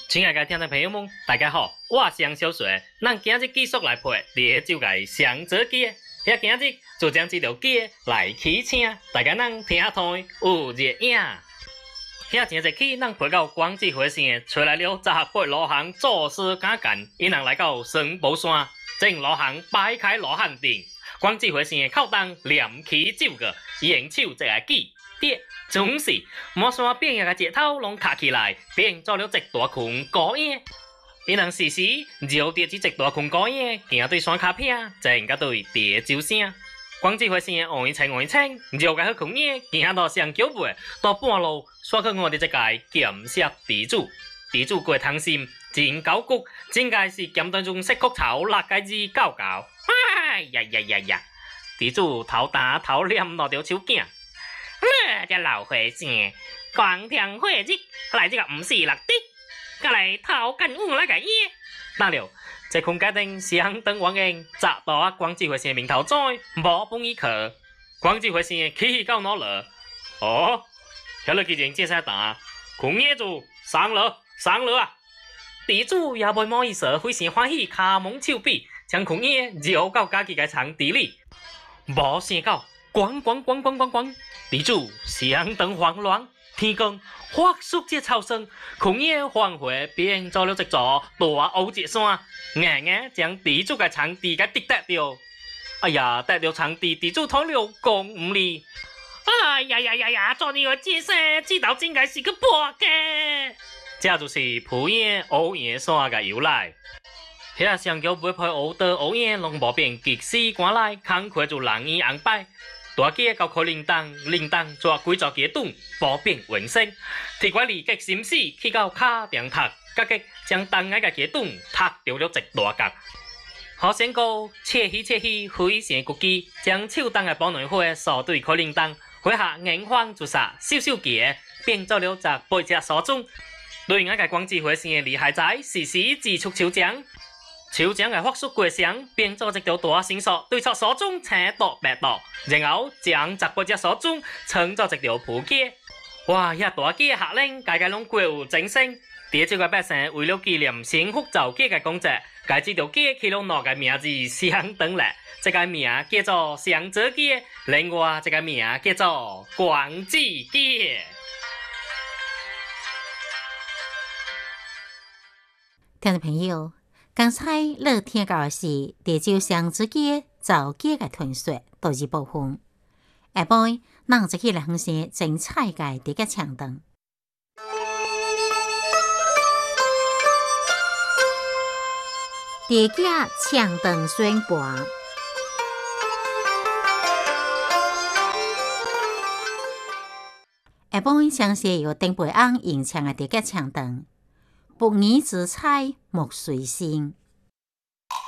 亲爱的听众朋友们，大家好，我是杨小水。咱今日继续来配第九个双子鸡。遐今日就将这条鸡来起请，大家咱听下台有热影。遐前日起，咱配到广智会城，找来了18路行做事敢干，因人来到双宝山，正路行摆开罗汉顶，广智会城的口东念起9个，用手一个鸡。爹，总是满山边个石头拢卡起来，变做了一大群孤影。因人时时绕着这一大群孤影，行对山卡片，正甲对地酒声。广智会城的换一清，绕个好群影，行到上桥尾，到半路，煞去看到一个剑石地主。地主过汤心，真高骨，真该是剑当中色骨头6个字高高。哎呀呀呀呀！地主头打头念落着手镜。这老和尚，光天化日来这个不是6滴，甲来偷干我那个嘢。哪了？这群家丁相当war应，砸到广智会城面头仔，无本意去。广智会城起到哪了？哦，遐落去人这啥打？群业主上了啊！地主也未满意思，非常欢喜，卡蒙手臂，将群业绕到家己个场地里，无想到。咣！地主相当慌乱，天光发出这草声，群野返回变做了一座大乌节山，硬将地主嘅场地给抵达掉。哎呀，得了场地，地主通了讲唔利。哎呀！做你个这些，知道真该是个破嘅。这就是普野乌野山嘅由来。遐上桥尾配乌道乌野拢无变，极死赶来，慷慨就人意安排。大鸡到可铃铛做几座鸡墩，保变永生。铁拐李激心思去到卡顶塔，甲吉将当个鸡墩塔掉了一大角。好先哥切起，非常骨机，将手当的保暖花扫对可铃铛，花下硬晃就杀，小鸡变做了18只手中。对我个广智会城的厉害仔，时时自出手奖。手掌嘅法术过响，变做一条大绳索，对出手中青刀白刀，然后将18只手中撑做一条蒲鸡。哇！遐大鸡嘅下令，家拢过有精神。地州嘅百姓为了纪念幸福造鸡嘅功绩，家这条鸡起了2个名字相当嘞。这个名叫做双子鸡，另外这个名叫做广智鸡。 听众朋友。刚才你听到的是地州双子鸡造鸡的传说第2部分。下晡，咱就去来分享精彩的地鸡唱段。地鸡唱段宣传。下晡详细由丁培安演唱的地鸡唱段。不义之财莫随心。